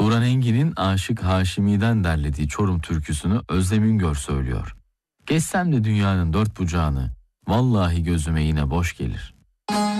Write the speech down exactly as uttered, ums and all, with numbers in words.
Turan Engin'in Aşık Haşimi'den derlediği Çorum türküsünü Özlem Üngör söylüyor. Geçsem de dünyanın dört bucağını, vallahi gözüme yine boş gelir.